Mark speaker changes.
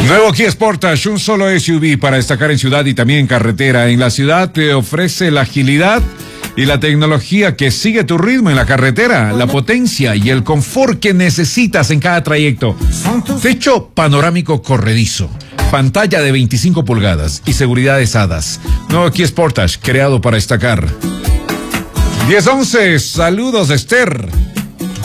Speaker 1: Nuevo Kia Sportage, un solo SUV para destacar en ciudad y también en carretera. En la ciudad te ofrece la agilidad y la tecnología que sigue tu ritmo en la carretera, la potencia y el confort que necesitas en cada trayecto. Techo panorámico corredizo, pantalla de 25 pulgadas y seguridades HADAS. Nuevo Kia Sportage, creado para destacar. 10-11, saludos Esther.